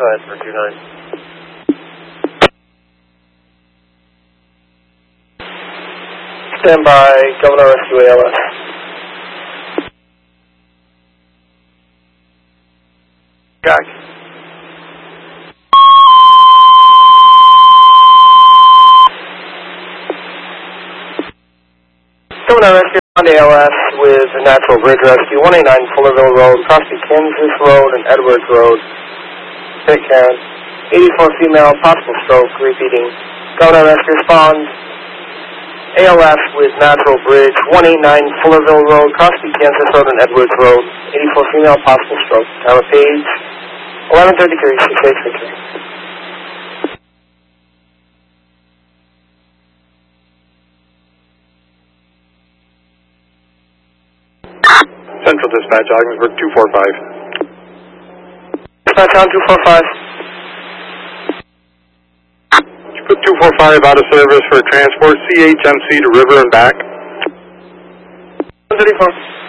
Go ahead for 29. Stand by, Governor Rescue ALS. Jack. Governor Rescue on the ALS with the Natural Bridge Rescue, 189 Fullerville Road, Crosby, Kansas Road, and Edwards Road. Pitt, Karen. 84 female, possible stroke, repeating. Governor Rescue responds. ALS with Natural Bridge, 189 Fullerville Road, Crosby, Kansas Road, and Edwards Road. 84 female, possible stroke. Time of page 11:33, 6863. Central Dispatch, Ogdensburg 245. Dispatch on 245. You put 245 out of service for transport CHMC to River and back. 134.